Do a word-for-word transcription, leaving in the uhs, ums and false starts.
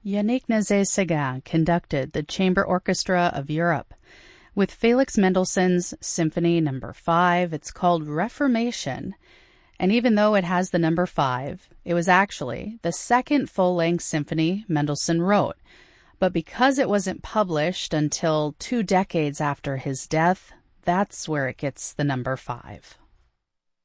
Yannick Nézet-Séguin conducted the Chamber Orchestra of Europe with Felix Mendelssohn's Symphony Number five. It's called Reformation, and even though it has the number five, it was actually the second full-length symphony Mendelssohn wrote. But because it wasn't published until two decades after his death, that's where it gets the number five.